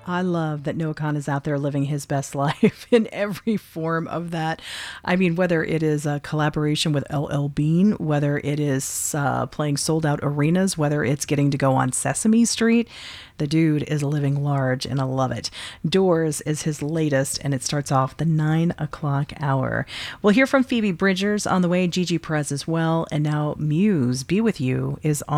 I love that Noah Khan is out there living his best life in every form of that. I mean, whether it is a collaboration with LL Bean, whether it is playing sold out arenas, whether it's getting to go on Sesame Street, the dude is living large and I love it. Doors is his latest and it starts off the 9 o'clock hour. We'll hear from Phoebe Bridgers on the way, Gigi Perez as well. And now Muse, Be With You is on